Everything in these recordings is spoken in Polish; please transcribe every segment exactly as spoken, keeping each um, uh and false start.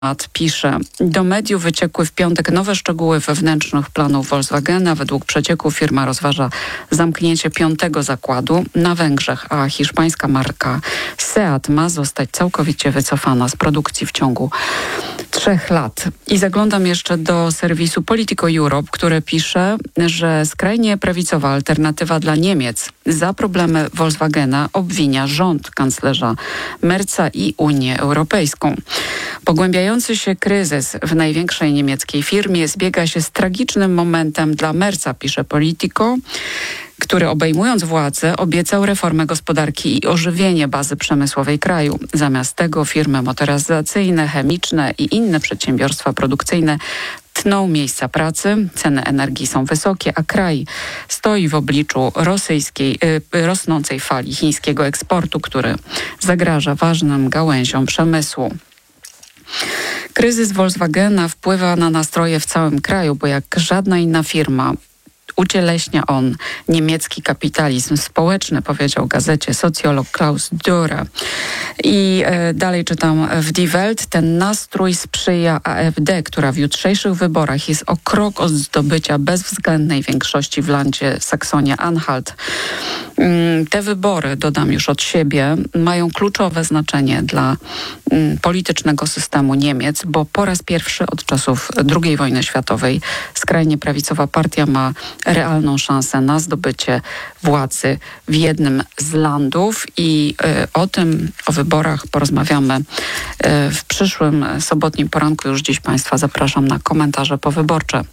Pisze, do mediów wyciekły w piątek nowe szczegóły wewnętrznych planów Volkswagena. Według przecieku firma rozważa zamknięcie piątego zakładu na Węgrzech, a hiszpańska marka Seat ma zostać całkowicie wycofana z produkcji w ciągu trzech lat. I zaglądam jeszcze do serwisu Politico Europe, które pisze, że skrajnie prawicowa alternatywa dla Niemiec za problemy Volkswagena obwinia rząd kanclerza Merza i Unię Europejską. Pogłębiający się kryzys w największej niemieckiej firmie zbiega się z tragicznym momentem dla Merza, pisze Politico, który obejmując władzę obiecał reformę gospodarki i ożywienie bazy przemysłowej kraju. Zamiast tego firmy motoryzacyjne, chemiczne i inne przedsiębiorstwa produkcyjne tną miejsca pracy, ceny energii są wysokie, a kraj stoi w obliczu rosyjskiej, y, rosnącej fali chińskiego eksportu, który zagraża ważnym gałęziom przemysłu. Kryzys Volkswagena wpływa na nastroje w całym kraju, bo jak żadna inna firma ucieleśnia on niemiecki kapitalizm społeczny, powiedział gazecie socjolog Klaus Dürre. I e, dalej czytam w Die Welt. Ten nastrój sprzyja A F D, która w jutrzejszych wyborach jest o krok od zdobycia bezwzględnej większości w landzie Saksonia-Anhalt. Mm, te wybory, dodam już od siebie, mają kluczowe znaczenie dla mm, politycznego systemu Niemiec, bo po raz pierwszy od czasów drugiej wojny światowej skrajnie prawicowa partia ma realną szansę na zdobycie władzy w jednym z landów i y, o tym, o wyborach porozmawiamy y, w przyszłym sobotnim poranku. Już dziś Państwa zapraszam na komentarze powyborcze.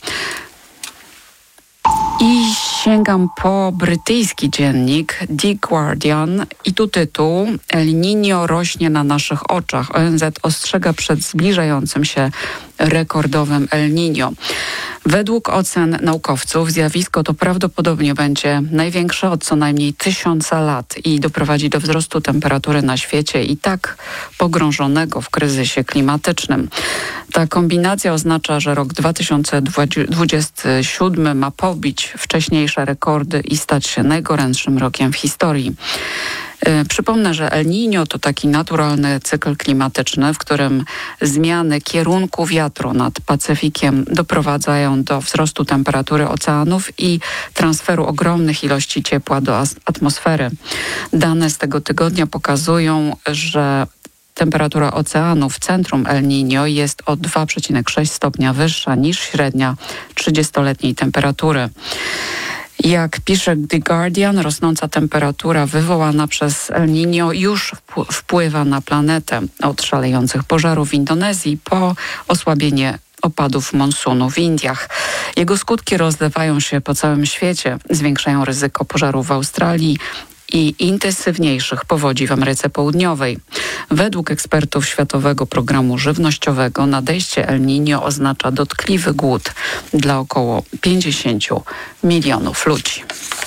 I sięgam po brytyjski dziennik The Guardian i tu tytuł: El Niño rośnie na naszych oczach. O N Z ostrzega przed zbliżającym się rekordowym El Niño. Według ocen naukowców zjawisko to prawdopodobnie będzie największe od co najmniej tysiąca lat i doprowadzi do wzrostu temperatury na świecie i tak pogrążonego w kryzysie klimatycznym. Ta kombinacja oznacza, że rok dwa tysiące dwudziesty siódmy ma pobić wcześniejsze rekordy i stać się najgorętszym rokiem w historii. Przypomnę, że El Niño to taki naturalny cykl klimatyczny, w którym zmiany kierunku wiatru nad Pacyfikiem doprowadzają do wzrostu temperatury oceanów i transferu ogromnych ilości ciepła do atmosfery. Dane z tego tygodnia pokazują, że temperatura oceanu w centrum El Niño jest o dwa przecinek sześć stopnia wyższa niż średnia trzydziestoletniej temperatury. Jak pisze The Guardian, rosnąca temperatura wywołana przez El Niño już wpływa na planetę. Od szalejących pożarów w Indonezji po osłabienie opadów monsunu w Indiach. Jego skutki rozlewają się po całym świecie, zwiększają ryzyko pożarów w Australii i intensywniejszych powodzi w Ameryce Południowej. Według ekspertów Światowego Programu Żywnościowego nadejście El Niño oznacza dotkliwy głód dla około pięćdziesięciu milionów ludzi.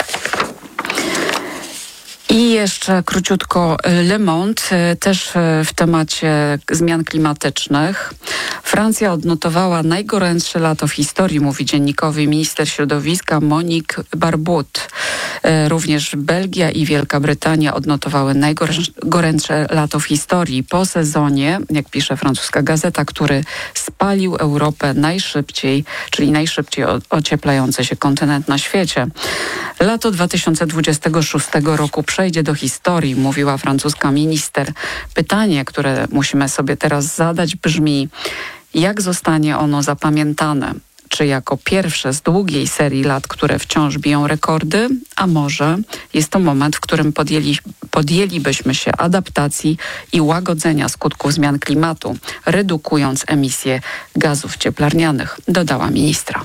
I jeszcze króciutko Le Monde, też w temacie zmian klimatycznych. Francja odnotowała najgorętsze lato w historii, mówi dziennikowy minister środowiska Monique Barbude. Również Belgia i Wielka Brytania odnotowały najgorętsze lato w historii. Po sezonie, jak pisze francuska gazeta, który spalił Europę najszybciej, czyli najszybciej ocieplający się kontynent na świecie. Lato dwa tysiące dwudziestego szóstego roku przejdzie do historii, mówiła francuska minister. Pytanie, które musimy sobie teraz zadać, brzmi: jak zostanie ono zapamiętane? Czy jako pierwsze z długiej serii lat, które wciąż biją rekordy? A może jest to moment, w którym podjęli, podjęlibyśmy się adaptacji i łagodzenia skutków zmian klimatu, redukując emisję gazów cieplarnianych, dodała ministra.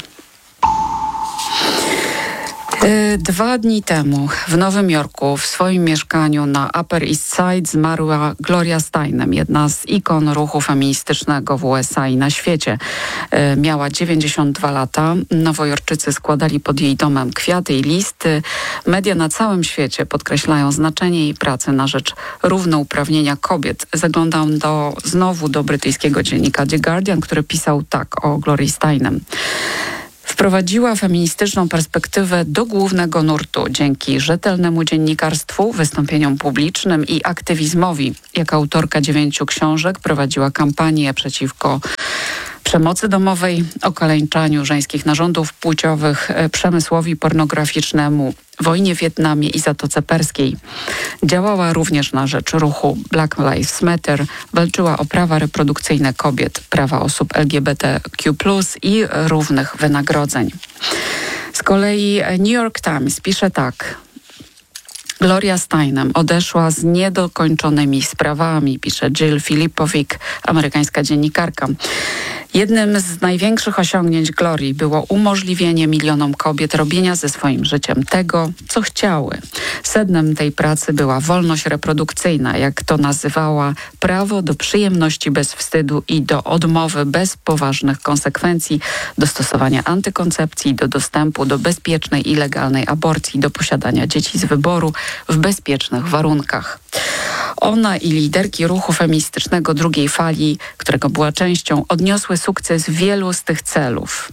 Dwa dni temu w Nowym Jorku w swoim mieszkaniu na Upper East Side zmarła Gloria Steinem, jedna z ikon ruchu feministycznego w U S A i na świecie. Miała dziewięćdziesiąt dwa lata. Nowojorczycy składali pod jej domem kwiaty i listy. Media na całym świecie podkreślają znaczenie jej pracy na rzecz równouprawnienia kobiet. Zaglądam do, znowu do brytyjskiego dziennika The Guardian, który pisał tak o Glorii Steinem. W Wprowadziła feministyczną perspektywę do głównego nurtu dzięki rzetelnemu dziennikarstwu, wystąpieniom publicznym i aktywizmowi. Jako autorka dziewięciu książek prowadziła kampanię przeciwko przemocy domowej, okaleczaniu żeńskich narządów płciowych, przemysłowi pornograficznemu, wojnie w Wietnamie i Zatoce Perskiej. Działała również na rzecz ruchu Black Lives Matter, walczyła o prawa reprodukcyjne kobiet, prawa osób L G B T Q plus i równych wynagrodzeń. Z kolei New York Times pisze tak. Gloria Steinem odeszła z niedokończonymi sprawami, pisze Jill Filipovic, amerykańska dziennikarka. Jednym z największych osiągnięć Glorii było umożliwienie milionom kobiet robienia ze swoim życiem tego, co chciały. Sednem tej pracy była wolność reprodukcyjna, jak to nazywała, prawo do przyjemności bez wstydu i do odmowy bez poważnych konsekwencji, do stosowania antykoncepcji, do dostępu do bezpiecznej i legalnej aborcji, do posiadania dzieci z wyboru w bezpiecznych warunkach. Ona i liderki ruchu feministycznego drugiej fali, którego była częścią, odniosły sukces wielu z tych celów.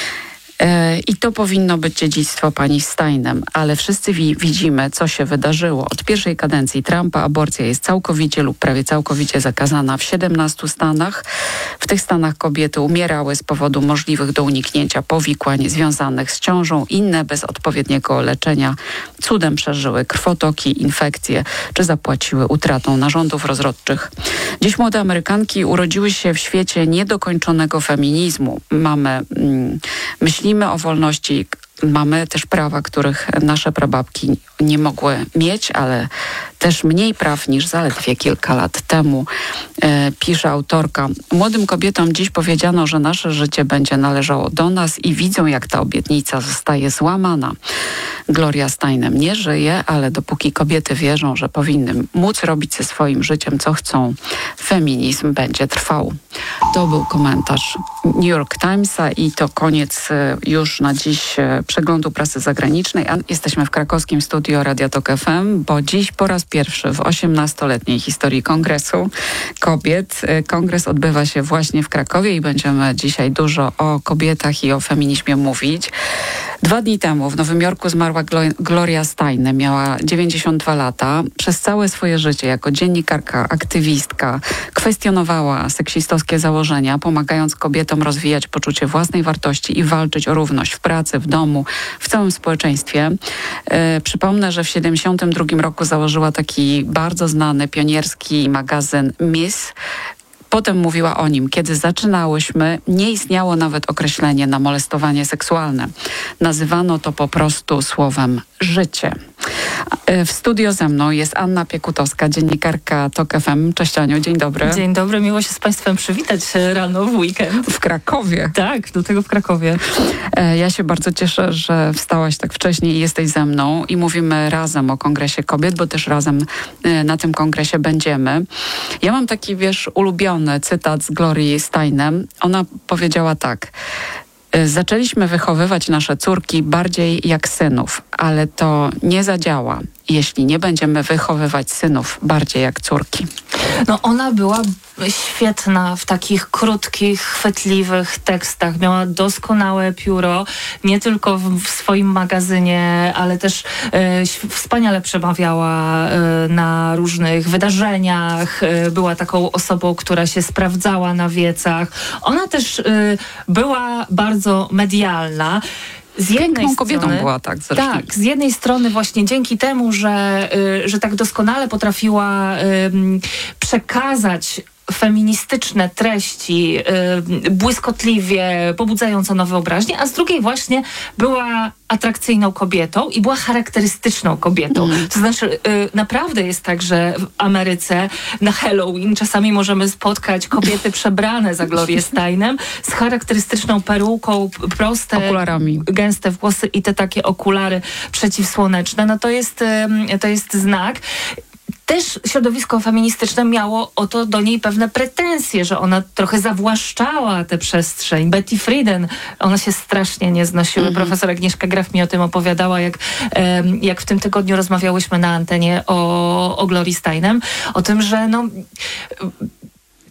I to powinno być dziedzictwo pani Steinem, ale wszyscy wi- widzimy, co się wydarzyło. Od pierwszej kadencji Trumpa aborcja jest całkowicie lub prawie całkowicie zakazana w siedemnastu stanach. W tych stanach kobiety umierały z powodu możliwych do uniknięcia powikłań związanych z ciążą. Inne bez odpowiedniego leczenia cudem przeżyły krwotoki, infekcje czy zapłaciły utratą narządów rozrodczych. Dziś młode Amerykanki urodziły się w świecie niedokończonego feminizmu. Mamy mm, myślimy o wolności, mamy też prawa, których nasze prababki nie mogły mieć, ale też mniej praw niż zaledwie kilka lat temu, e, pisze autorka. Młodym kobietom dziś powiedziano, że nasze życie będzie należało do nas i widzą, jak ta obietnica zostaje złamana. Gloria Steinem nie żyje, ale dopóki kobiety wierzą, że powinny móc robić ze swoim życiem, co chcą, feminizm będzie trwał. To był komentarz New York Timesa i to koniec już na dziś przeglądu prasy zagranicznej. A jesteśmy w krakowskim studio Radia Tok F M, bo dziś po raz pierwszy w osiemnastoletniej historii Kongresu Kobiet. Kongres odbywa się właśnie w Krakowie i będziemy dzisiaj dużo o kobietach i o feminizmie mówić. Dwa dni temu w Nowym Jorku zmarła Gloria Steinem. Miała dziewięćdziesiąt dwa lata. Przez całe swoje życie jako dziennikarka, aktywistka kwestionowała seksistowskie założenia, pomagając kobietom rozwijać poczucie własnej wartości i walczyć o równość w pracy, w domu, w całym społeczeństwie. E, przypomnę, że w siedemdziesiątym drugim roku założyła taki bardzo znany pionierski magazyn Miss. Potem mówiła o nim. Kiedy zaczynałyśmy, nie istniało nawet określenie na molestowanie seksualne. Nazywano to po prostu słowem życie. W studio ze mną jest Anna Piekutowska, dziennikarka Tok F M. Cześć Aniu, dzień dobry. Dzień dobry, miło się z Państwem przywitać rano w weekend. W Krakowie. Tak, do tego w Krakowie. Ja się bardzo cieszę, że wstałaś tak wcześnie i jesteś ze mną i mówimy razem o Kongresie Kobiet, bo też razem na tym kongresie będziemy. Ja mam taki, wiesz, ulubiony cytat z Glorii Steinem. Ona powiedziała tak. Zaczęliśmy wychowywać nasze córki bardziej jak synów, ale to nie zadziała, jeśli nie będziemy wychowywać synów bardziej jak córki. No ona była świetna w takich krótkich, chwytliwych tekstach. Miała doskonałe pióro, nie tylko w, w swoim magazynie, ale też e, wspaniale przemawiała e, na różnych wydarzeniach. E, była taką osobą, która się sprawdzała na wiecach. Ona też e, była bardzo medialna. Z jednej Piękną kobietą strony, była, tak zresztą. Tak, z jednej strony właśnie dzięki temu, że, y, że tak doskonale potrafiła y, przekazać feministyczne treści y, błyskotliwie, pobudzająco nowe wyobraźnie, a z drugiej właśnie była atrakcyjną kobietą i była charakterystyczną kobietą. Mm. To znaczy y, naprawdę jest tak, że w Ameryce na Halloween czasami możemy spotkać kobiety przebrane za Glorię Steinem z charakterystyczną peruką, proste, okularami, gęste włosy i te takie okulary przeciwsłoneczne. No to jest, y, to jest znak. Też środowisko feministyczne miało o to do niej pewne pretensje, że ona trochę zawłaszczała tę przestrzeń. Betty Friedan, one się strasznie nie znosiły. Mm-hmm. Profesor Agnieszka Graf mi o tym opowiadała, jak, jak w tym tygodniu rozmawiałyśmy na antenie o, o Glorii Steinem, o tym, że no...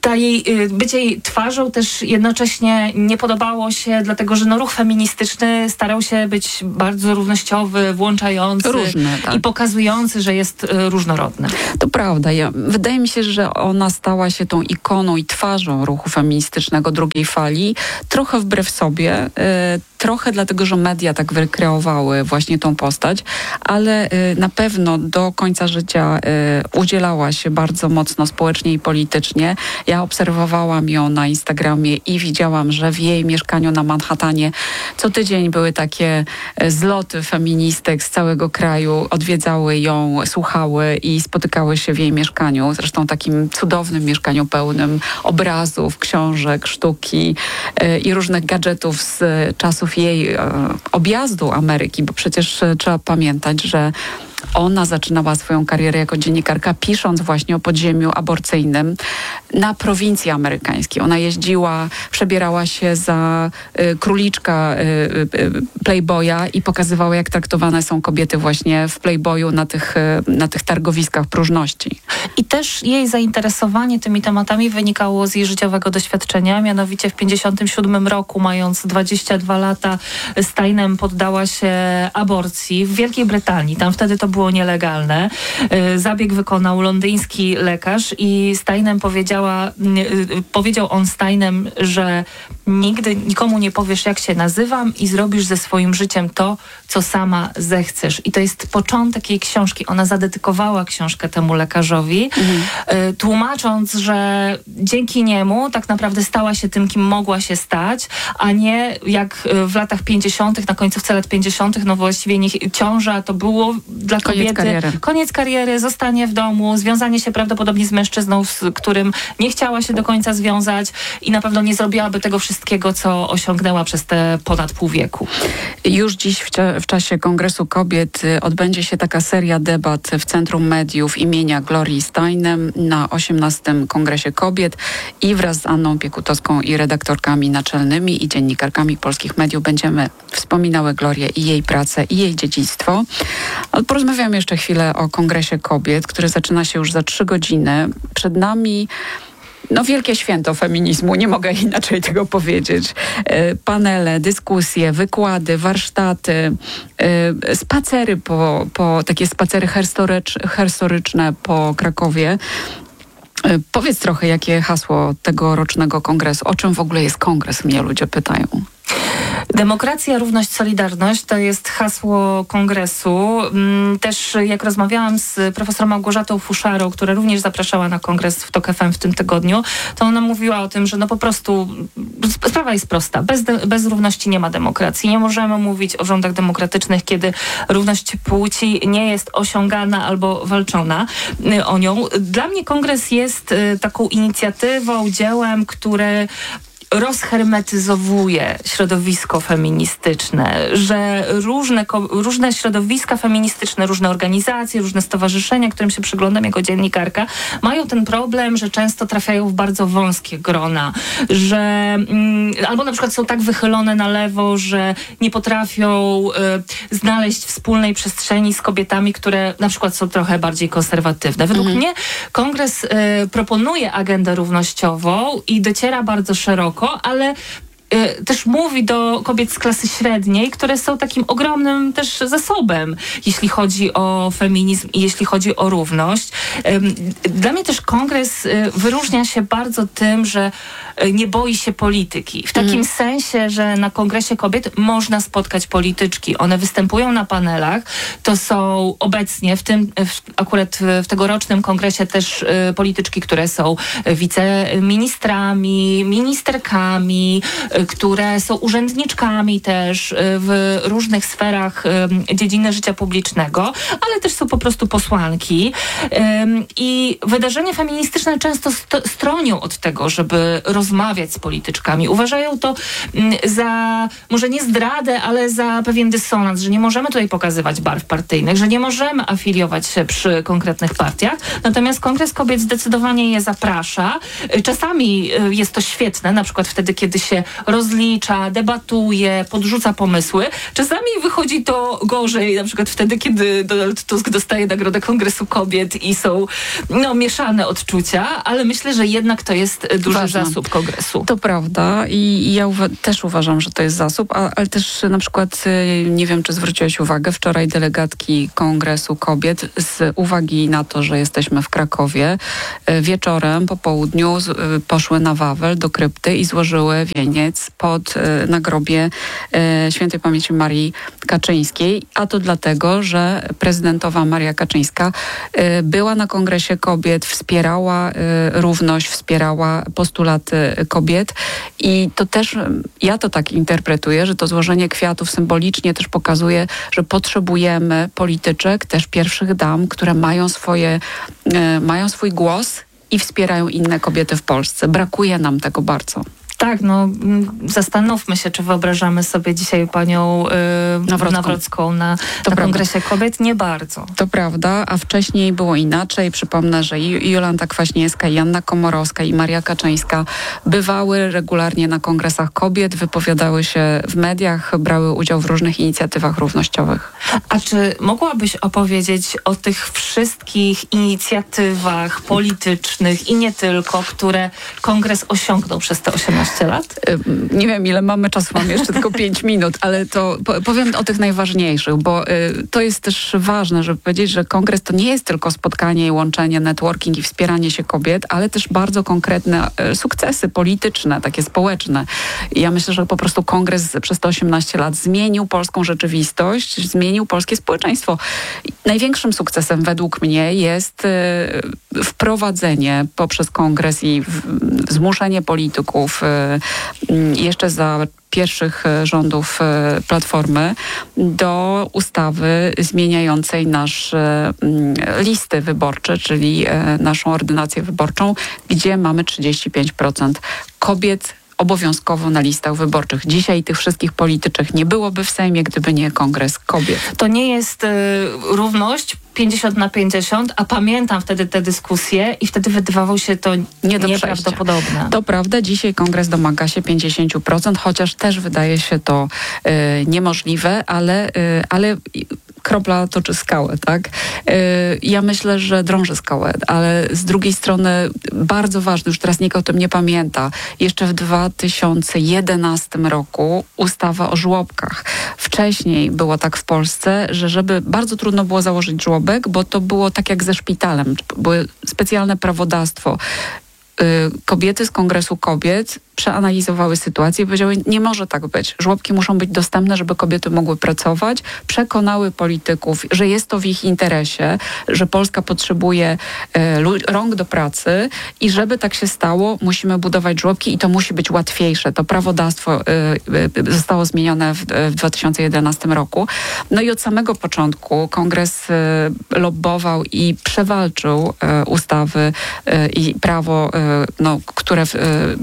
ta jej, bycie jej twarzą też jednocześnie nie podobało się, dlatego że no, ruch feministyczny starał się być bardzo równościowy, włączający Różny, tak. i pokazujący, że jest różnorodny. To prawda. Ja, wydaje mi się, że ona stała się tą ikoną i twarzą ruchu feministycznego drugiej fali, trochę wbrew sobie, y, trochę dlatego, że media tak wykreowały właśnie tą postać, ale y, na pewno do końca życia y, udzielała się bardzo mocno społecznie i politycznie. Ja obserwowałam ją na Instagramie i widziałam, że w jej mieszkaniu na Manhattanie co tydzień były takie y, zloty feministek z całego kraju, odwiedzały ją, słuchały i spotykały się w jej mieszkaniu. Zresztą takim cudownym mieszkaniu pełnym obrazów, książek, sztuki y, i różnych gadżetów z y, czasów jej y, objazdu Ameryki, bo przecież y, trzeba pamiętać, że ona zaczynała swoją karierę jako dziennikarka, pisząc właśnie o podziemiu aborcyjnym na prowincji amerykańskiej. Ona jeździła, przebierała się za y, króliczka y, y, Playboya i pokazywała, jak traktowane są kobiety właśnie w Playboyu na tych, y, na tych targowiskach próżności. I też jej zainteresowanie tymi tematami wynikało z jej życiowego doświadczenia. Mianowicie w pięćdziesiątym siódmym roku, mając dwadzieścia dwa lata, Steinem poddała się aborcji w Wielkiej Brytanii. Tam wtedy to było nielegalne. Zabieg wykonał londyński lekarz i Steinem powiedziała, powiedział on Steinem, że nigdy nikomu nie powiesz, jak się nazywam i zrobisz ze swoim życiem to, co sama zechcesz. I to jest początek jej książki. Ona zadedykowała książkę temu lekarzowi, mhm. tłumacząc, że dzięki niemu tak naprawdę stała się tym, kim mogła się stać, a nie jak w latach pięćdziesiątych, na końcówce lat pięćdziesiątych, no właściwie nie, ciąża to było dla koniec kobiety kariery. koniec kariery, zostanie w domu, związanie się prawdopodobnie z mężczyzną, z którym nie chciała się do końca związać i na pewno nie zrobiłaby tego wszystkiego, co osiągnęła przez te ponad pół wieku. Już dziś w, w czasie Kongresu Kobiet odbędzie się taka seria debat w Centrum Mediów imienia Glorii Steinem na osiemnastym Kongresie Kobiet i wraz z Anną Piekutowską i redaktorkami naczelnymi i dziennikarkami polskich mediów będziemy wspominały Glorię i jej pracę i jej dziedzictwo. Ale porozmawiamy jeszcze chwilę o Kongresie Kobiet, który zaczyna się już za trzy godziny. Przed nami no wielkie święto feminizmu, nie mogę inaczej tego powiedzieć. E, panele, dyskusje, wykłady, warsztaty, e, spacery po, po takie spacery herstorycz, herstoryczne po Krakowie. E, powiedz trochę, jakie hasło tegorocznego kongresu, o czym w ogóle jest kongres, mnie ludzie pytają. Demokracja, równość, solidarność to jest hasło kongresu. Też jak rozmawiałam z profesorą Małgorzatą Fuszarą, która również zapraszała na kongres w Tok F M w tym tygodniu, to ona mówiła o tym, że no po prostu sprawa jest prosta. Bez, de- bez równości nie ma demokracji. Nie możemy mówić o rządach demokratycznych, kiedy równość płci nie jest osiągana albo walczona o nią. Dla mnie kongres jest taką inicjatywą, dziełem, które rozhermetyzowuje środowisko feministyczne, że różne, różne środowiska feministyczne, różne organizacje, różne stowarzyszenia, którym się przyglądam jako dziennikarka, mają ten problem, że często trafiają w bardzo wąskie grona, że mm, albo na przykład są tak wychylone na lewo, że nie potrafią y, znaleźć wspólnej przestrzeni z kobietami, które na przykład są trochę bardziej konserwatywne. Według mhm. mnie kongres y, proponuje agendę równościową i dociera bardzo szeroko, ale y, też mówi do kobiet z klasy średniej, które są takim ogromnym też zasobem, jeśli chodzi o feminizm i jeśli chodzi o równość. Y, dla mnie też kongres y, wyróżnia się bardzo tym, że y, nie boi się polityki. W takim mm. sensie, że na Kongresie Kobiet można spotkać polityczki. One występują na panelach. To są obecnie w tym, w, akurat w, w tegorocznym kongresie też y, polityczki, które są wiceministrami, ministerkami, y, które są urzędniczkami też y, w różnych sferach y, dziedziny życia publicznego, ale też są po prostu posłanki. Y, I wydarzenia feministyczne często st- stronią od tego, żeby rozmawiać z polityczkami. Uważają to y, za, może nie zdradę, ale za pewien dysonans, że nie możemy tutaj pokazywać barw partyjnych, że nie możemy afiliować się przy konkretnych partiach. Natomiast Kongres Kobiet zdecydowanie je zaprasza. Y, czasami y, jest to świetne, na przykład wtedy, kiedy się rozlicza, debatuje, podrzuca pomysły. Czasami wychodzi to gorzej, na przykład wtedy, kiedy Donald Tusk dostaje Nagrodę Kongresu Kobiet i są no, mieszane odczucia, ale myślę, że jednak to jest duży Ważne. zasób kongresu. To prawda i, i ja uwa- też uważam, że to jest zasób, a, ale też na przykład, y, nie wiem, czy zwróciłeś uwagę, wczoraj delegatki Kongresu Kobiet z uwagi na to, że jesteśmy w Krakowie, y, wieczorem, po południu z, y, poszły na Wawel do krypty i złożyły wieniec pod y, nagrobie y, świętej pamięci Marii Kaczyńskiej, a to dlatego, że prezydentowa Maria Kaczyńska y, była na Kongresie Kobiet, wspierała y, równość, wspierała postulaty kobiet i to też, ja to tak interpretuję, że to złożenie kwiatów symbolicznie też pokazuje, że potrzebujemy polityczek, też pierwszych dam, które mają swoje, y, mają swój głos i wspierają inne kobiety w Polsce. Brakuje nam tego bardzo. Tak, no zastanówmy się, czy wyobrażamy sobie dzisiaj panią yy, Nawrocką. Nawrocką na, na Kongresie Kobiet. Nie bardzo. To prawda, a wcześniej było inaczej. Przypomnę, że i Jolanta Kwaśniewska, i Joanna Komorowska, i Maria Kaczyńska bywały regularnie na kongresach kobiet, wypowiadały się w mediach, brały udział w różnych inicjatywach równościowych. A czy mogłabyś opowiedzieć o tych wszystkich inicjatywach politycznych i nie tylko, które kongres osiągnął przez te osiemnaście lat? Nie wiem, ile mamy czasu, mam jeszcze tylko pięć minut, ale to powiem o tych najważniejszych, bo y, to jest też ważne, żeby powiedzieć, że kongres to nie jest tylko spotkanie i łączenie, networking i wspieranie się kobiet, ale też bardzo konkretne y, sukcesy polityczne, takie społeczne. I ja myślę, że po prostu kongres przez te osiemnaście lat zmienił polską rzeczywistość, zmienił polskie społeczeństwo. Największym sukcesem według mnie jest y, wprowadzenie poprzez kongres i w, zmuszenie polityków y, jeszcze za pierwszych rządów Platformy do ustawy zmieniającej nasze listy wyborcze, czyli naszą ordynację wyborczą, gdzie mamy trzydzieści pięć procent kobiet obowiązkowo na listach wyborczych. Dzisiaj tych wszystkich polityczek nie byłoby w Sejmie, gdyby nie Kongres Kobiet. To nie jest y, równość pięćdziesiąt na pięćdziesiąt, a pamiętam wtedy te dyskusje i wtedy wydawało się to Nie do nieprawdopodobne. To prawda, dzisiaj Kongres domaga się pięćdziesiąt procent, chociaż też wydaje się to y, niemożliwe, ale, y, ale kropla toczy skałę, tak? Y, ja myślę, że drąży skałę, ale z drugiej strony bardzo ważne, już teraz nikt o tym nie pamięta, jeszcze w dwa tysiące jedenastym roku ustawa o żłobkach. Wcześniej było tak w Polsce, że żeby bardzo trudno było założyć żłobek, bo to było tak jak ze szpitalem, było specjalne prawodawstwo. Kobiety z Kongresu Kobiet przeanalizowały sytuację i powiedziały, nie może tak być. Żłobki muszą być dostępne, żeby kobiety mogły pracować. Przekonały polityków, że jest to w ich interesie, że Polska potrzebuje e, rąk do pracy i żeby tak się stało, musimy budować żłobki i to musi być łatwiejsze. To prawodawstwo e, e, zostało zmienione w, w dwa tysiące jedenastym roku. No i od samego początku Kongres e, lobbował i przewalczył e, ustawy e, i prawo, e, no, które e,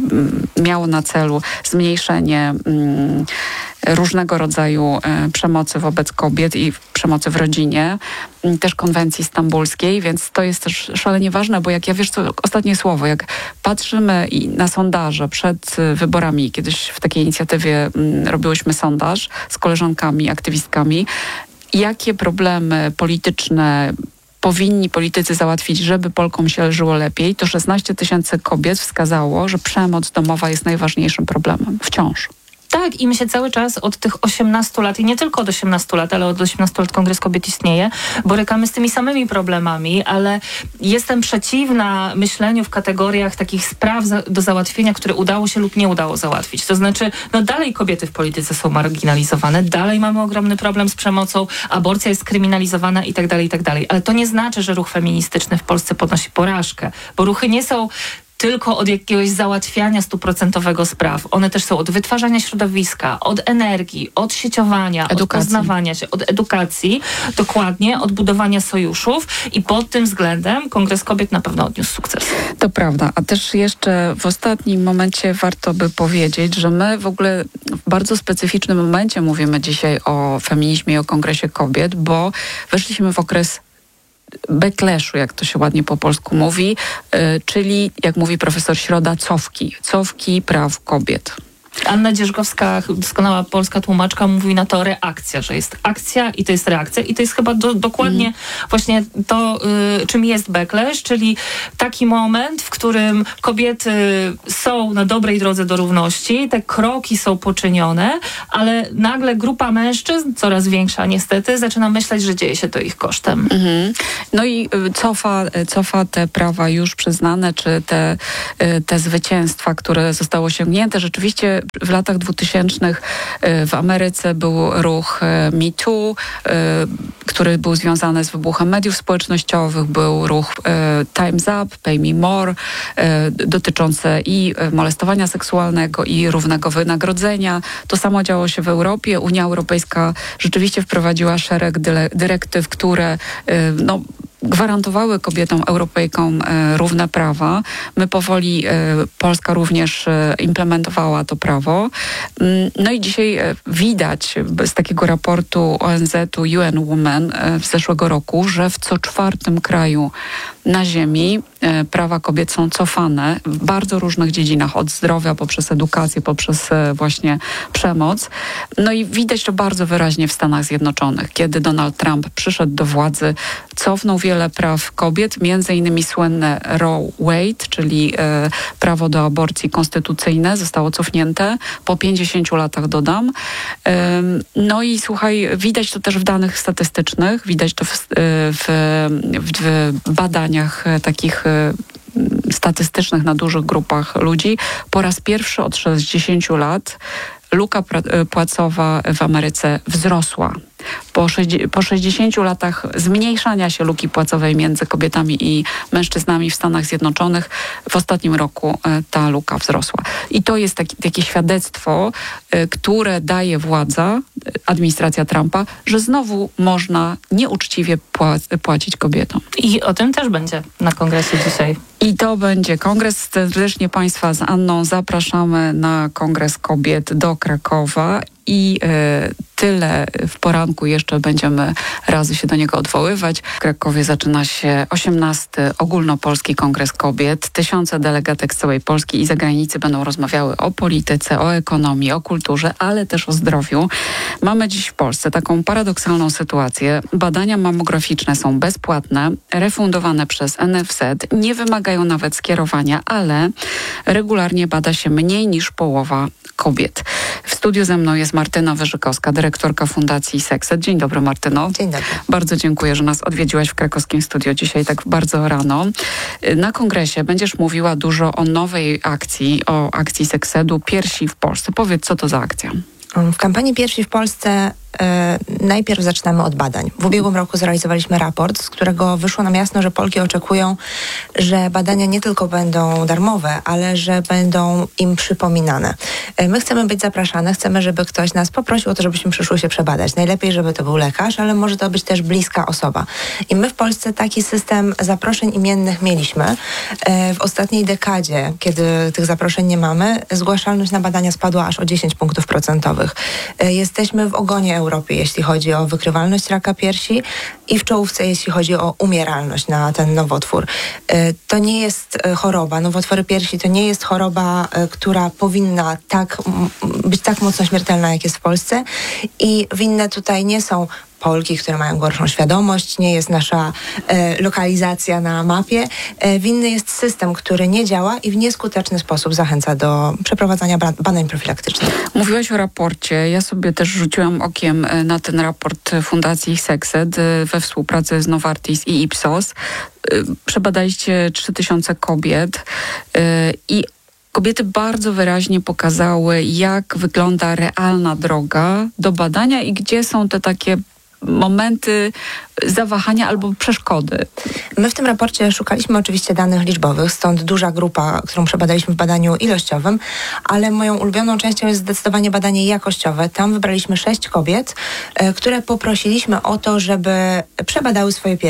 miało na celu zmniejszenie mm, różnego rodzaju y, przemocy wobec kobiet i przemocy w rodzinie, y, też konwencji stambulskiej, więc to jest też szalenie ważne, bo jak ja wiesz, to ostatnie słowo, jak patrzymy i na sondaże przed y, wyborami, kiedyś w takiej inicjatywie y, robiłyśmy sondaż z koleżankami, aktywistkami, jakie problemy polityczne powinni politycy załatwić, żeby Polkom się żyło lepiej, to szesnaście tysięcy kobiet wskazało, że przemoc domowa jest najważniejszym problemem. Wciąż. Tak, i my się cały czas od tych osiemnastu lat, i nie tylko od osiemnastu lat, ale od osiemnastu lat Kongres Kobiet istnieje, borykamy z tymi samymi problemami, ale jestem przeciwna myśleniu w kategoriach takich spraw za, do załatwienia, które udało się lub nie udało załatwić. To znaczy, no dalej kobiety w polityce są marginalizowane, dalej mamy ogromny problem z przemocą, aborcja jest kryminalizowana i tak dalej, i tak dalej. Ale to nie znaczy, że ruch feministyczny w Polsce ponosi porażkę, bo ruchy nie są tylko od jakiegoś załatwiania stuprocentowego spraw. One też są od wytwarzania środowiska, od energii, od sieciowania, edukacji. Od poznawania się, od edukacji, dokładnie, od budowania sojuszów i pod tym względem Kongres Kobiet na pewno odniósł sukces. To prawda, a też jeszcze w ostatnim momencie warto by powiedzieć, że my w ogóle w bardzo specyficznym momencie mówimy dzisiaj o feminizmie i o Kongresie Kobiet, bo weszliśmy w okres backlashu, jak to się ładnie po polsku mówi, yy, czyli, jak mówi profesor Środa, cofki. Cofki praw kobiet. Anna Dzierżgowska, doskonała polska tłumaczka, mówi na to reakcja, że jest akcja i to jest reakcja i to jest chyba do, dokładnie mm. właśnie to, y, czym jest backlash, czyli taki moment, w którym kobiety są na dobrej drodze do równości, te kroki są poczynione, ale nagle grupa mężczyzn, coraz większa niestety, zaczyna myśleć, że dzieje się to ich kosztem. Mm-hmm. No i cofa, cofa te prawa już przyznane, czy te, te zwycięstwa, które zostały osiągnięte. Rzeczywiście w latach dwutysięcznych w Ameryce był ruch Me Too, który był związany z wybuchem mediów społecznościowych, był ruch Time's Up, Pay Me More, dotyczący i molestowania seksualnego, i równego wynagrodzenia. To samo działo się w Europie. Unia Europejska rzeczywiście wprowadziła szereg dyrektyw, które no, gwarantowały kobietom, Europejkom e, równe prawa. My powoli, e, Polska również e, implementowała to prawo. Mm, no i dzisiaj e, widać z takiego raportu O N Z-u U N Women e, z zeszłego roku, że w co czwartym kraju na ziemi e, prawa kobiet są cofane w bardzo różnych dziedzinach, od zdrowia poprzez edukację, poprzez e, właśnie przemoc. No i widać to bardzo wyraźnie w Stanach Zjednoczonych. Kiedy Donald Trump przyszedł do władzy, cofnął wiele praw kobiet, między innymi słynne Roe Wade, czyli e, prawo do aborcji konstytucyjne zostało cofnięte po pięćdziesięciu latach, dodam. E, no i słuchaj, widać to też w danych statystycznych, widać to w, w, w badaniach takich statystycznych na dużych grupach ludzi. Po raz pierwszy od sześćdziesięciu lat luka płacowa w Ameryce wzrosła. Po, sześćdzie- po sześćdziesięciu latach zmniejszania się luki płacowej między kobietami i mężczyznami w Stanach Zjednoczonych w ostatnim roku e, ta luka wzrosła. I to jest taki, takie świadectwo, e, które daje władza, e, administracja Trumpa, że znowu można nieuczciwie pła- płacić kobietom. I o tym też będzie na kongresie dzisiaj. I to będzie kongres. Serdecznie Państwa z Anną zapraszamy na Kongres Kobiet do Krakowa. I e, tyle w poranku jeszcze będziemy razy się do niego odwoływać. W Krakowie zaczyna się osiemnasty Ogólnopolski Kongres Kobiet. Tysiące delegatek z całej Polski i zagranicy będą rozmawiały o polityce, o ekonomii, o kulturze, ale też o zdrowiu. Mamy dziś w Polsce taką paradoksalną sytuację. Badania mammograficzne są bezpłatne, refundowane przez N F Z, nie wymagają nawet skierowania, ale regularnie bada się mniej niż połowa kobiet. W studiu ze mną jest Martyna Wyżykowska, dyrektorka Fundacji Sekset. Dzień dobry, Martyno. Dzień dobry. Bardzo dziękuję, że nas odwiedziłaś w krakowskim studiu dzisiaj tak bardzo rano. Na kongresie będziesz mówiła dużo o nowej akcji, o akcji Seksedu Piersi w Polsce. Powiedz, co to za akcja? W kampanii Piersi w Polsce e, najpierw zaczynamy od badań. W ubiegłym roku zrealizowaliśmy raport, z którego wyszło nam jasno, że Polki oczekują, że badania nie tylko będą darmowe, ale że będą im przypominane. E, my chcemy być zapraszane, chcemy, żeby ktoś nas poprosił o to, żebyśmy przyszły się przebadać. Najlepiej, żeby to był lekarz, ale może to być też bliska osoba. I my w Polsce taki system zaproszeń imiennych mieliśmy. E, w ostatniej dekadzie, kiedy tych zaproszeń nie mamy, zgłaszalność na badania spadła aż o dziesięć punktów procentowych. Jesteśmy w ogonie Europy, jeśli chodzi o wykrywalność raka piersi i w czołówce, jeśli chodzi o umieralność na ten nowotwór. To nie jest choroba. Nowotwory piersi to nie jest choroba, która powinna tak być tak mocno śmiertelna, jak jest w Polsce. I winne tutaj nie są Polki, które mają gorszą świadomość, nie jest nasza e, lokalizacja na mapie. E, winny jest system, który nie działa i w nieskuteczny sposób zachęca do przeprowadzania ba- badań profilaktycznych. Mówiłaś o raporcie. Ja sobie też rzuciłam okiem na ten raport Fundacji Sekset we współpracy z Novartis i Ipsos. Przebadaliście trzy tysiące kobiet i kobiety bardzo wyraźnie pokazały, jak wygląda realna droga do badania i gdzie są te takie momenty zawahania albo przeszkody. My w tym raporcie szukaliśmy oczywiście danych liczbowych, stąd duża grupa, którą przebadaliśmy w badaniu ilościowym, ale moją ulubioną częścią jest zdecydowanie badanie jakościowe. Tam wybraliśmy sześć kobiet, które poprosiliśmy o to, żeby przebadały swoje piersi.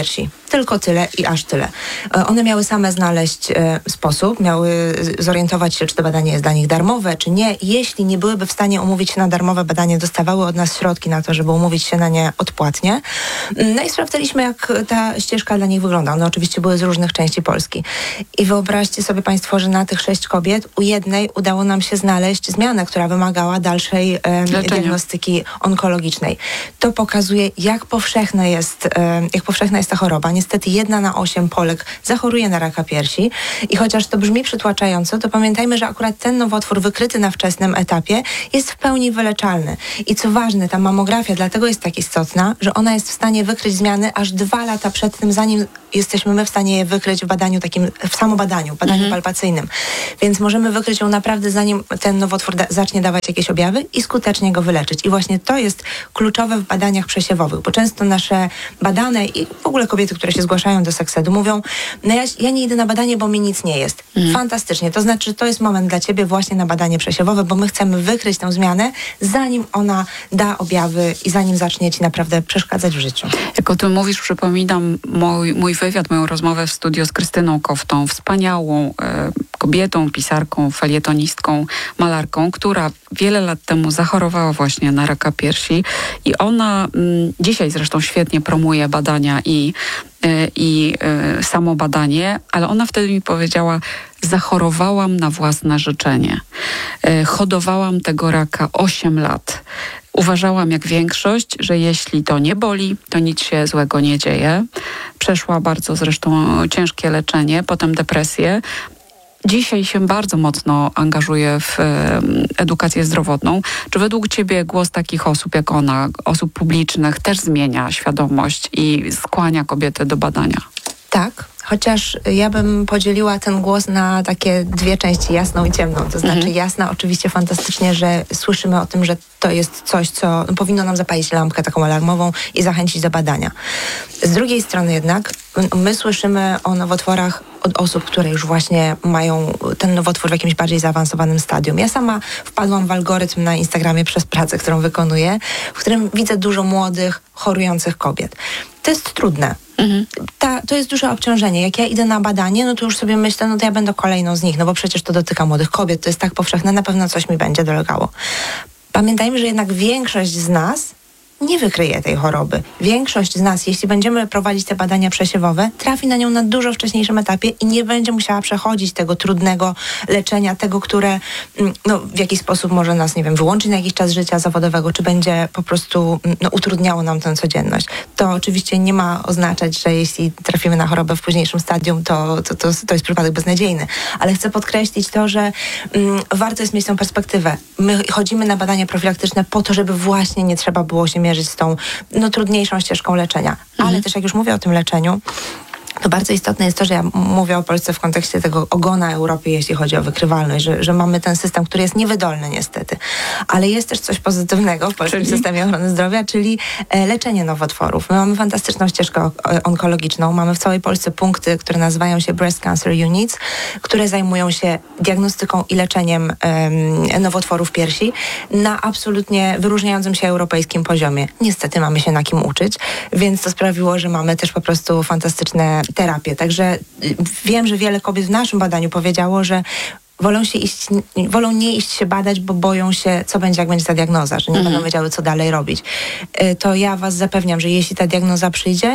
Tylko tyle i aż tyle. One miały same znaleźć e, sposób, miały zorientować się, czy to badanie jest dla nich darmowe, czy nie. Jeśli nie byłyby w stanie umówić się na darmowe badanie, dostawały od nas środki na to, żeby umówić się na nie odpłatnie. No i sprawdzaliśmy, jak ta ścieżka dla nich wygląda. One oczywiście były z różnych części Polski. I wyobraźcie sobie państwo, że na tych sześć kobiet u jednej udało nam się znaleźć zmianę, która wymagała dalszej e, diagnostyki onkologicznej. To pokazuje, jak powszechne jest, e, jak powszechna jest ta choroba. Niestety jedna na osiem Polek zachoruje na raka piersi i chociaż to brzmi przytłaczająco, to pamiętajmy, że akurat ten nowotwór wykryty na wczesnym etapie jest w pełni wyleczalny. I co ważne, ta mamografia dlatego jest tak istotna, że ona jest w stanie wykryć zmiany aż dwa lata przed tym, zanim jesteśmy my w stanie je wykryć w badaniu takim, w samobadaniu, badaniu mhm. palpacyjnym. Więc możemy wykryć ją naprawdę, zanim ten nowotwór da, zacznie dawać jakieś objawy i skutecznie go wyleczyć. I właśnie to jest kluczowe w badaniach przesiewowych, bo często nasze badane i w ogóle kobiety, które się zgłaszają do seksedu, mówią, no ja, ja nie idę na badanie, bo mi nic nie jest. Mhm. Fantastycznie. To znaczy, to jest moment dla ciebie właśnie na badanie przesiewowe, bo my chcemy wykryć tę zmianę, zanim ona da objawy i zanim zacznie ci naprawdę przeszkadzać w życiu. Jak o tym mówisz, przypominam mój, mój wywiad, moją rozmowę w studio z Krystyną Koftą, wspaniałą e, kobietą, pisarką, felietonistką, malarką, która wiele lat temu zachorowała właśnie na raka piersi i ona m, dzisiaj zresztą świetnie promuje badania i, y, i y, samo badanie, ale ona wtedy mi powiedziała, zachorowałam na własne życzenie. Y, hodowałam tego raka osiem lat. Uważałam jak większość, że jeśli to nie boli, to nic się złego nie dzieje. Przeszła bardzo zresztą ciężkie leczenie, potem depresję. Dzisiaj się bardzo mocno angażuje w e, edukację zdrowotną. Czy według ciebie głos takich osób jak ona, osób publicznych, też zmienia świadomość i skłania kobiety do badania? Tak, chociaż ja bym podzieliła ten głos na takie dwie części, jasną i ciemną. To znaczy mhm. jasna, oczywiście fantastycznie, że słyszymy o tym, że to jest coś, co powinno nam zapalić lampkę taką alarmową i zachęcić do badania. Z drugiej strony jednak my słyszymy o nowotworach od osób, które już właśnie mają ten nowotwór w jakimś bardziej zaawansowanym stadium. Ja sama wpadłam w algorytm na Instagramie przez pracę, którą wykonuję, w którym widzę dużo młodych, chorujących kobiet. To jest trudne. Mhm. Ta, to jest duże obciążenie. Jak ja idę na badanie, no to już sobie myślę, no to ja będę kolejną z nich, no bo przecież to dotyka młodych kobiet, to jest tak powszechne, na pewno coś mi będzie dolegało. Pamiętajmy, że jednak większość z nas nie wykryje tej choroby. Większość z nas, jeśli będziemy prowadzić te badania przesiewowe, trafi na nią na dużo wcześniejszym etapie i nie będzie musiała przechodzić tego trudnego leczenia, tego, które no, w jakiś sposób może nas, nie wiem, wyłączyć na jakiś czas życia zawodowego, czy będzie po prostu no, utrudniało nam tę codzienność. To oczywiście nie ma oznaczać, że jeśli trafimy na chorobę w późniejszym stadium, to, to, to, to jest przypadek beznadziejny. Ale chcę podkreślić to, że mm, warto jest mieć tę perspektywę. My chodzimy na badania profilaktyczne po to, żeby właśnie nie trzeba było się mierzyć z tą no, trudniejszą ścieżką leczenia. Ale mhm. też jak już mówię o tym leczeniu, to bardzo istotne jest to, że ja mówię o Polsce w kontekście tego ogona Europy, jeśli chodzi o wykrywalność, że, że mamy ten system, który jest niewydolny niestety. Ale jest też coś pozytywnego w polskim czyli? systemie ochrony zdrowia, czyli e, leczenie nowotworów. My mamy fantastyczną ścieżkę onkologiczną. Mamy w całej Polsce punkty, które nazywają się Breast Cancer Units, które zajmują się diagnostyką i leczeniem e, nowotworów piersi na absolutnie wyróżniającym się europejskim poziomie. Niestety mamy się na kim uczyć, więc to sprawiło, że mamy też po prostu fantastyczne terapię. Także wiem, że wiele kobiet w naszym badaniu powiedziało, że wolą, się iść, wolą nie iść się badać, bo boją się, co będzie, jak będzie ta diagnoza, że nie mhm. będą wiedziały, co dalej robić. To ja was zapewniam, że jeśli ta diagnoza przyjdzie,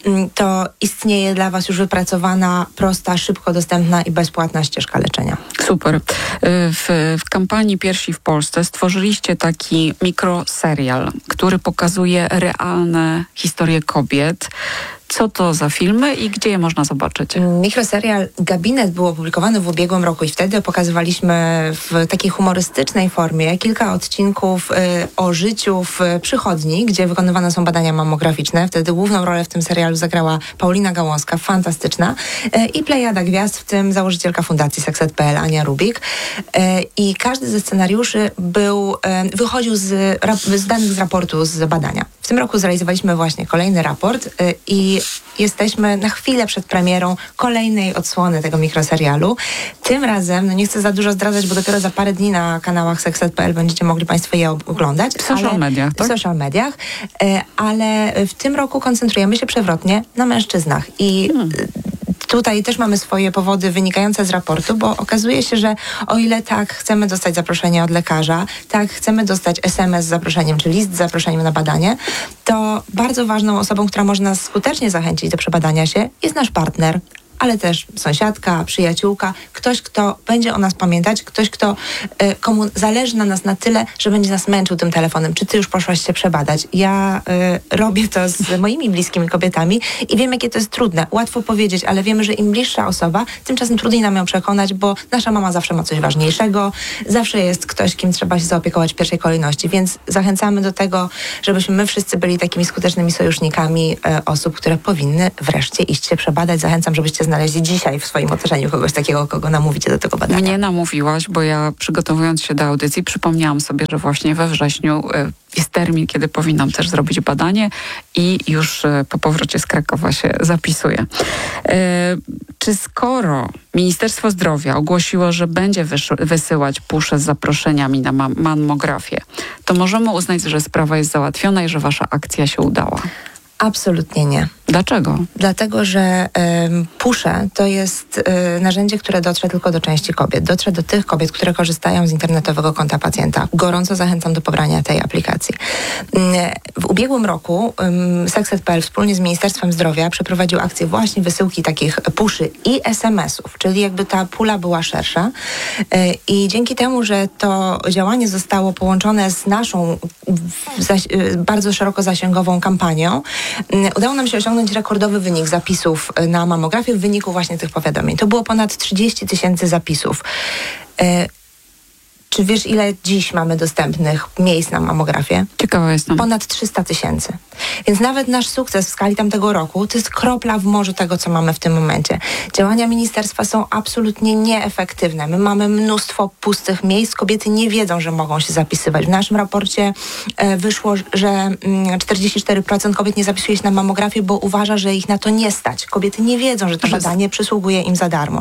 to istnieje dla was już wypracowana, prosta, szybko dostępna i bezpłatna ścieżka leczenia. Super. W, w kampanii Piersi w Polsce stworzyliście taki mikroserial, który pokazuje realne historie kobiet. Co to za filmy i gdzie je można zobaczyć? Mikroserial Gabinet był opublikowany w ubiegłym roku i wtedy pokazywaliśmy w takiej humorystycznej formie kilka odcinków y, o życiu w przychodni, gdzie wykonywane są badania mammograficzne. Wtedy główną rolę w tym serialu zagrała Paulina Gałązka, fantastyczna, y, i plejada gwiazd, w tym założycielka Fundacji Sekset kropka pe el, Ania Rubik. Y, I każdy ze scenariuszy był, y, wychodził z, z danych z raportu z badania. W tym roku zrealizowaliśmy właśnie kolejny raport y, i jesteśmy na chwilę przed premierą kolejnej odsłony tego mikroserialu. Tym razem, no nie chcę za dużo zdradzać, bo dopiero za parę dni na kanałach sekset kropka p l będziecie mogli Państwo je oglądać. W social ale, mediach, tak? W social mediach, y, ale w tym roku koncentrujemy się przewrotnie na mężczyznach i hmm. Tutaj też mamy swoje powody wynikające z raportu, bo okazuje się, że o ile tak chcemy dostać zaproszenie od lekarza, tak chcemy dostać es em es z zaproszeniem, czy list z zaproszeniem na badanie, to bardzo ważną osobą, która może nas skutecznie zachęcić do przebadania się, jest nasz partner, ale też sąsiadka, przyjaciółka, ktoś, kto będzie o nas pamiętać, ktoś, kto, y, komu zależy na nas na tyle, że będzie nas męczył tym telefonem. Czy ty już poszłaś się przebadać? Ja y, robię to z moimi bliskimi kobietami i wiem, jakie to jest trudne. Łatwo powiedzieć, ale wiemy, że im bliższa osoba, tymczasem trudniej nam ją przekonać, bo nasza mama zawsze ma coś ważniejszego, zawsze jest ktoś, kim trzeba się zaopiekować w pierwszej kolejności, więc zachęcamy do tego, żebyśmy my wszyscy byli takimi skutecznymi sojusznikami y, osób, które powinny wreszcie iść się przebadać. Zachęcam, żebyście znaleźli dzisiaj w swoim otoczeniu kogoś takiego, kogo namówicie do tego badania. Mnie namówiłaś, bo ja przygotowując się do audycji przypomniałam sobie, że właśnie we wrześniu jest termin, kiedy powinnam też zrobić badanie i już po powrocie z Krakowa się zapisuję. Czy skoro Ministerstwo Zdrowia ogłosiło, że będzie wysyłać pusze z zaproszeniami na mammografię, to możemy uznać, że sprawa jest załatwiona i że wasza akcja się udała? Absolutnie nie. Dlaczego? Dlatego, że y, pusze to jest y, narzędzie, które dotrze tylko do części kobiet. Dotrze do tych kobiet, które korzystają z internetowego konta pacjenta. Gorąco zachęcam do pobrania tej aplikacji. Y, w ubiegłym roku y, sekset kropka p l wspólnie z Ministerstwem Zdrowia przeprowadził akcję właśnie wysyłki takich puszy i es em esów, czyli jakby ta pula była szersza. Y, I dzięki temu, że to działanie zostało połączone z naszą zaś, y, bardzo szeroko zasięgową kampanią, y, udało nam się osiągnąć rekordowy wynik zapisów na mammografię w wyniku właśnie tych powiadomień. To było ponad trzydzieści tysięcy zapisów. E, czy wiesz, ile dziś mamy dostępnych miejsc na mammografię? Ciekawa jestem. Ponad trzysta tysięcy. Więc nawet nasz sukces w skali tamtego roku to jest kropla w morzu tego, co mamy w tym momencie. Działania ministerstwa są absolutnie nieefektywne. My mamy mnóstwo pustych miejsc. Kobiety nie wiedzą, że mogą się zapisywać. W naszym raporcie e, wyszło, że mm, czterdzieści cztery procent kobiet nie zapisuje się na mammografię, bo uważa, że ich na to nie stać. Kobiety nie wiedzą, że to badanie przysługuje im za darmo.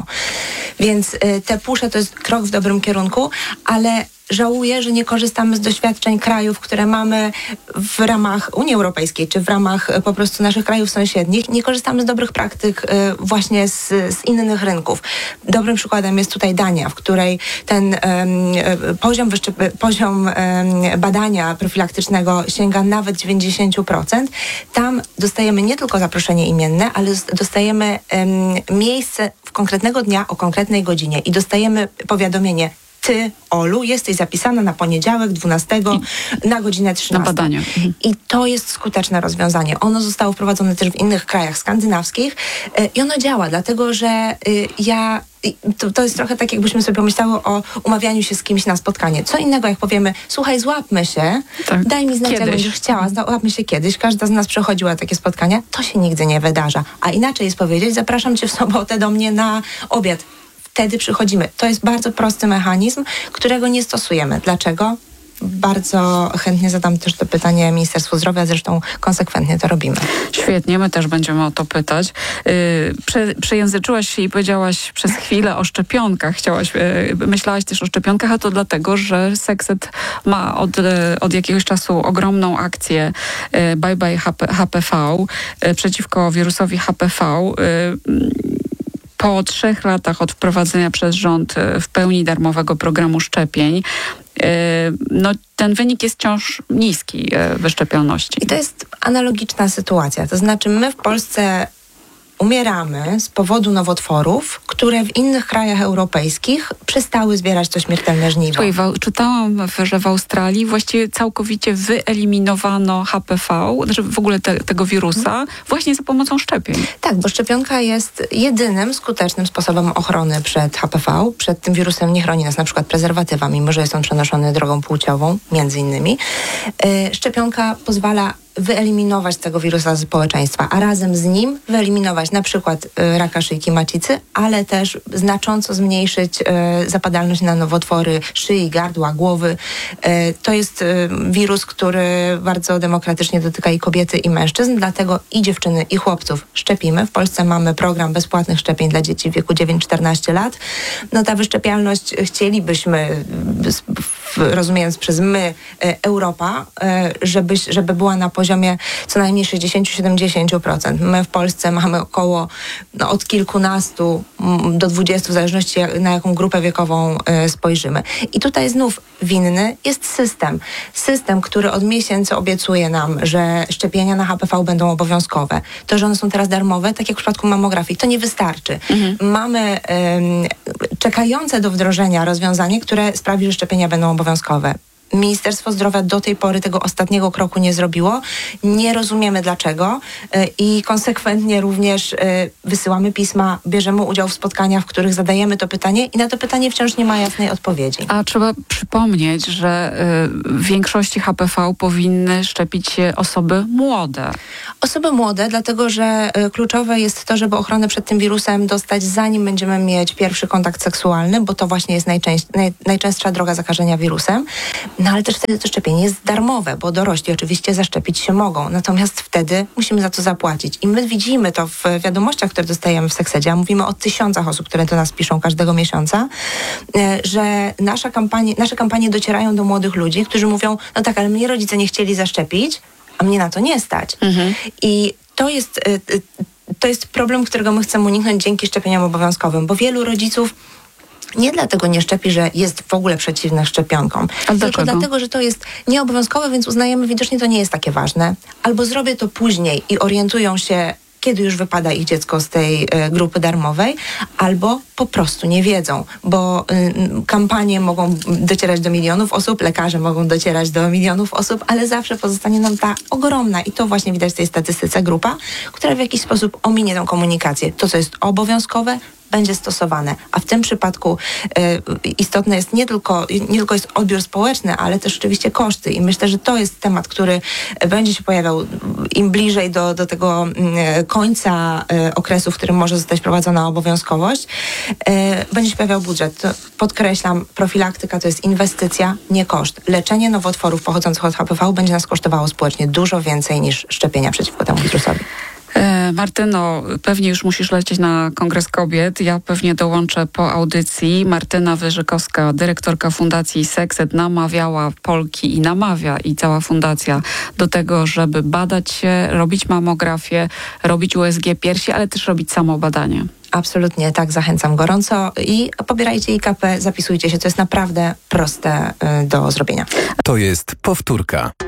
Więc e, te pusze to jest krok w dobrym kierunku, ale żałuję, że nie korzystamy z doświadczeń krajów, które mamy w ramach Unii Europejskiej, czy w ramach po prostu naszych krajów sąsiednich. Nie korzystamy z dobrych praktyk y, właśnie z, z innych rynków. Dobrym przykładem jest tutaj Dania, w której ten y, y, poziom, wyszczep- poziom y, badania profilaktycznego sięga nawet dziewięćdziesiąt procent. Tam dostajemy nie tylko zaproszenie imienne, ale dostajemy y, miejsce w konkretnego dnia o konkretnej godzinie i dostajemy powiadomienie: ty, Olu, jesteś zapisana na poniedziałek dwunastego I, na godzinę trzynastą. Na badanie. Mhm. I to jest skuteczne rozwiązanie. Ono zostało wprowadzone też w innych krajach skandynawskich y, i ono działa, dlatego że y, ja... To, to jest trochę tak, jakbyśmy sobie pomyślały o umawianiu się z kimś na spotkanie. Co innego, jak powiemy: słuchaj, złapmy się, tak. daj mi znać, jak będziesz chciała, złapmy się kiedyś. Każda z nas przechodziła takie spotkania. To się nigdy nie wydarza. A inaczej jest powiedzieć: zapraszam cię w sobotę do mnie na obiad. Wtedy przychodzimy. To jest bardzo prosty mechanizm, którego nie stosujemy. Dlaczego? Bardzo chętnie zadam też to pytanie Ministerstwu Zdrowia, zresztą konsekwentnie to robimy. Świetnie, my też będziemy o to pytać. Yy, prze, przejęzyczyłaś się i powiedziałaś przez chwilę o szczepionkach. Chciałaś, yy, myślałaś też o szczepionkach, a to dlatego, że Sekset ma od, yy, od jakiegoś czasu ogromną akcję yy, Bye Bye H P V yy, przeciwko wirusowi H P V. Yy, Po trzech latach od wprowadzenia przez rząd w pełni darmowego programu szczepień, no, ten wynik jest wciąż niski wyszczepialności. I to jest analogiczna sytuacja. To znaczy my w Polsce umieramy z powodu nowotworów, które w innych krajach europejskich przestały zbierać to śmiertelne żniwo. Słuchaj, w, czytałam, że w Australii właściwie całkowicie wyeliminowano H P V, znaczy w ogóle te, tego wirusa, hmm. właśnie za pomocą szczepień. Tak, bo szczepionka jest jedynym skutecznym sposobem ochrony przed H P V. Przed tym wirusem nie chroni nas na przykład prezerwatywa, mimo że jest on przenoszony drogą płciową, między innymi. Yy, szczepionka pozwala wyeliminować tego wirusa z społeczeństwa, a razem z nim wyeliminować na przykład y, raka szyjki macicy, ale też znacząco zmniejszyć y, zapadalność na nowotwory szyi, gardła, głowy. Y, to jest y, wirus, który bardzo demokratycznie dotyka i kobiety, i mężczyzn, dlatego i dziewczyny, i chłopców szczepimy. W Polsce mamy program bezpłatnych szczepień dla dzieci w wieku dziewięć do czternastu lat. No ta wyszczepialność chcielibyśmy, rozumiejąc przez my, Europa, żeby, żeby była na poziomie co najmniej sześćdziesiąt do siedemdziesięciu procent. My w Polsce mamy około no, od kilkunastu do dwudziestu, w zależności na jaką grupę wiekową spojrzymy. I tutaj znów winny jest system. System, który od miesięcy obiecuje nam, że szczepienia na H P V będą obowiązkowe. To, że one są teraz darmowe, tak jak w przypadku mammografii, to nie wystarczy. Mhm. Mamy um, czekające do wdrożenia rozwiązanie, które sprawi, że szczepienia będą obowiązkowe. Ministerstwo Zdrowia do tej pory tego ostatniego kroku nie zrobiło. Nie rozumiemy dlaczego i konsekwentnie również wysyłamy pisma, bierzemy udział w spotkaniach, w których zadajemy to pytanie i na to pytanie wciąż nie ma jasnej odpowiedzi. A trzeba przypomnieć, że w większości H P V powinny szczepić się osoby młode. Osoby młode, dlatego że kluczowe jest to, żeby ochronę przed tym wirusem dostać, zanim będziemy mieć pierwszy kontakt seksualny, bo to właśnie jest najczęst, naj, najczęstsza droga zakażenia wirusem. No ale też wtedy to szczepienie jest darmowe, bo dorośli oczywiście zaszczepić się mogą. Natomiast wtedy musimy za to zapłacić. I my widzimy to w wiadomościach, które dostajemy w Seksedzie, a mówimy o tysiącach osób, które do nas piszą każdego miesiąca, że nasza kampanie, nasze kampanie docierają do młodych ludzi, którzy mówią, no tak, ale mnie rodzice nie chcieli zaszczepić, a mnie na to nie stać. Mhm. I to jest, to jest problem, którego my chcemy uniknąć dzięki szczepieniom obowiązkowym, bo wielu rodziców nie dlatego nie szczepi, że jest w ogóle przeciwny szczepionkom. A tylko dlaczego? Dlatego, że to jest nieobowiązkowe, więc uznajemy, widocznie to nie jest takie ważne. Albo zrobię to później i orientują się, kiedy już wypada ich dziecko z tej y, grupy darmowej, albo po prostu nie wiedzą, bo y, kampanie mogą docierać do milionów osób, lekarze mogą docierać do milionów osób, ale zawsze pozostanie nam ta ogromna, i to właśnie widać w tej statystyce, grupa, która w jakiś sposób ominie tę komunikację. To, co jest obowiązkowe, będzie stosowane. A w tym przypadku y, istotne jest nie tylko, nie tylko jest odbiór społeczny, ale też oczywiście koszty. I myślę, że to jest temat, który będzie się pojawiał im bliżej do, do tego y, końca y, okresu, w którym może zostać wprowadzona obowiązkowość. Y, będzie się pojawiał budżet. To, podkreślam, profilaktyka to jest inwestycja, nie koszt. Leczenie nowotworów pochodzących od H P V będzie nas kosztowało społecznie dużo więcej niż szczepienia przeciwko temu wirusowi. Martyno, pewnie już musisz lecieć na Kongres Kobiet. Ja pewnie dołączę po audycji. Martyna Wyżykowska, dyrektorka Fundacji Sekset, namawiała Polki i namawia i cała fundacja do tego, żeby badać się, robić mammografię, robić U S G piersi, ale też robić samobadanie. Absolutnie, tak, zachęcam gorąco i pobierajcie I K P, zapisujcie się, to jest naprawdę proste y, do zrobienia. To jest powtórka.